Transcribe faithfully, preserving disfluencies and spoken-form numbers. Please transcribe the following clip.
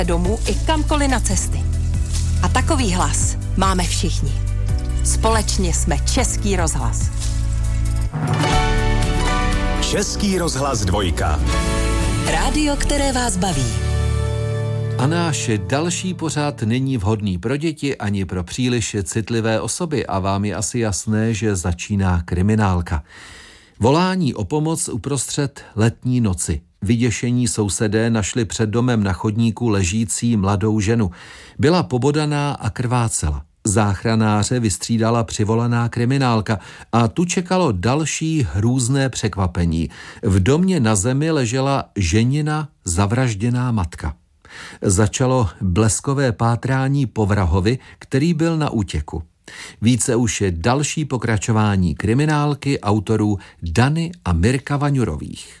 domů i kamkoliv na cesty. A takový hlas máme všichni. Společně jsme Český rozhlas. Český rozhlas dvojka. Rádio, které vás baví. A náš další pořad není vhodný pro děti ani pro příliš citlivé osoby a vám je asi jasné, že začíná kriminálka. Volání o pomoc uprostřed letní noci. Vyděšení sousedé našli před domem na chodníku ležící mladou ženu. Byla pobodaná a krvácela. Záchranáře vystřídala přivolaná kriminálka a tu čekalo další hrůzné překvapení. V domě na zemi ležela ženina zavražděná matka. Začalo bleskové pátrání po vrahovi, který byl na útěku. Více už je další pokračování kriminálky autorů Dany a Mirka Vaňurových.